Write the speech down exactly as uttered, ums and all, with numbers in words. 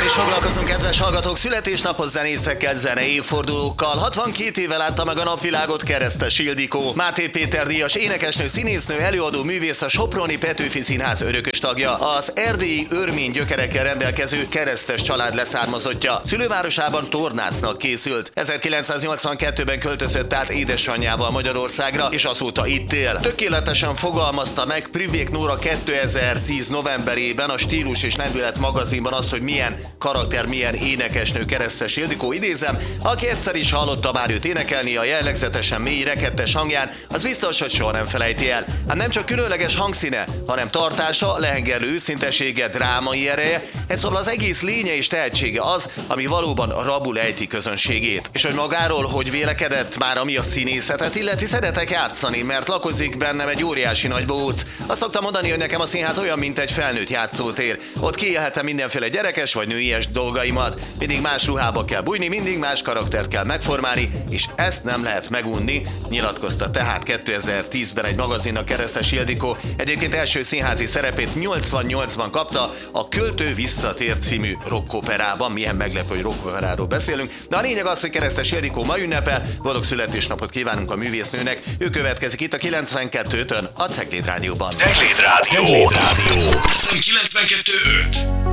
is foglalkozunk, kedves hallgatók, születésnapos zenészekkel, zenei évfordulókkal. hatvankét éve látta meg a napvilágot Keresztes Ildikó. Máté Péter díjas énekesnő, színésznő, előadó, művész, a soproni Petőfi Színház örökös tagja, az erdélyi örmény gyökerekkel rendelkező keresztes család leszármazottja. Szülővárosában tornásznak készült. ezerkilencszáznyolcvankettőben költözött át édesanyjával Magyarországra, és azóta itt él. Tökéletesen fogalmazta meg Privék Nóra kétezer-tíz novemberében a Stílus és Lendület magazinban az, hogy milyen karakter, milyen énekesnő Keresztes Ildikó, idézem, aki egyszer is hallotta már őt énekelni a jellegzetesen mély, rekettes hangján, az biztos, hogy soha nem felejti el. Hát nem csak különleges hangszíne, hanem tartása, lehengerlő őszintesége, drámai ereje, ez szóval az egész lénye és tehetsége az, ami valóban rabul ejti közönségét. És hogy magáról hogy vélekedett már, ami a színészetet illeti, szeretek játszani, mert lakozik bennem egy óriási nagy bohóc. Azt szoktam mondani, hogy nekem a színház olyan, mint egy felnőtt játszótér. Ott kiélhetem mindenféle gyerekes vagy nőies dolgaimat. Mindig más ruhába kell bújni, mindig más karaktert kell megformálni, és ezt nem lehet megunni, nyilatkozta tehát kétezer-tízben egy magazinnak Keresztes Ildikó. Egyébként első színházi szerepét nyolcvannyolcban kapta a Költő visszatér című rockoperában. Milyen meglepő, hogy rockoperáról beszélünk. De a lényeg az, hogy Keresztes Ildikó ma ünnepel. Boldog születésnapot kívánunk a művésznőnek. Ő következik itt a kilencvenkettőtön, a Cegléd Rádióban. Cegléd Rádió. Cegléd Rádió. kilencvenkettő öt.